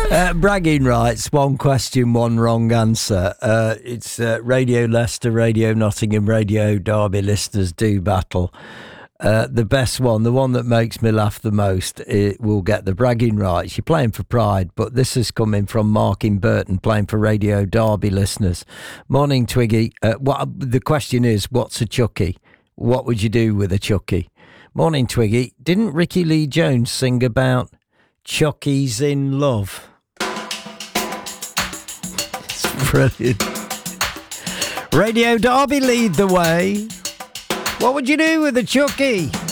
Bragging rights, one question, one wrong answer. It's Radio Leicester, Radio Nottingham, Radio Derby listeners do battle. The best one, the one that makes me laugh the most, it will get the bragging rights. You're playing for pride, but this is coming from Mark in Burton, playing for Radio Derby listeners. Morning, Twiggy. The question is, what's a chuckie? What would you do with a chuckie? Morning, Twiggy. Didn't Ricky Lee Jones sing about chuckies in love? It's brilliant. Radio Derby lead the way. What would you do with a chuckie?